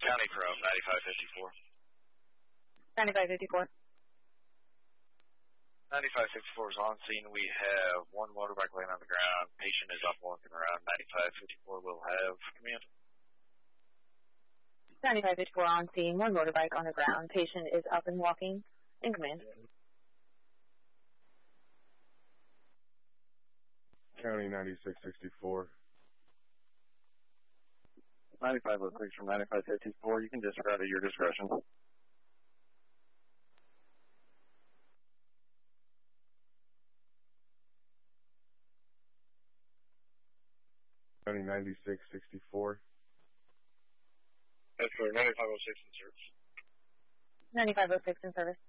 County from 9554. 9554. 9554 is on scene. We have one motorbike laying on the ground. Patient is up walking around. 9554 will have command. 9554 on scene. One motorbike on the ground. Patient is up and walking. In command. County 9664. 9506 from 9554. You can disregard at your discretion. County 9664. That's for 9506 in service. 9506 in service.